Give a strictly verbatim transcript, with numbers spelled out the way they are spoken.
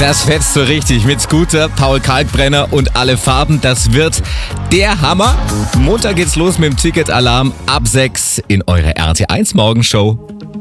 Das fetzt so richtig mit Scooter, Paul Kalkbrenner und alle Farben. Das wird der Hammer. Montag geht's los mit dem Ticketalarm ab sechs in eurer R T eins Morgenshow.